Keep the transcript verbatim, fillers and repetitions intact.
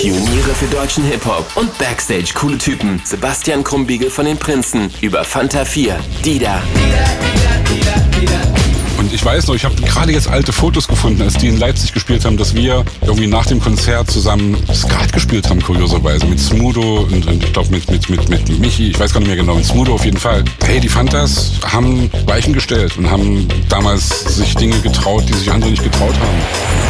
Pioniere für deutschen Hip-Hop und Backstage coole Typen. Sebastian Krumbiegel von den Prinzen über Fanta vier, Dida. Und ich weiß noch, ich habe gerade jetzt alte Fotos gefunden, als die in Leipzig gespielt haben, dass wir irgendwie nach dem Konzert zusammen Skat gespielt haben, kurioserweise, mit Smudo und, und ich glaube mit, mit, mit, mit Michi, ich weiß gar nicht mehr genau, mit Smudo auf jeden Fall. Hey, die Fantas haben Weichen gestellt und haben damals sich Dinge getraut, die sich andere nicht getraut haben.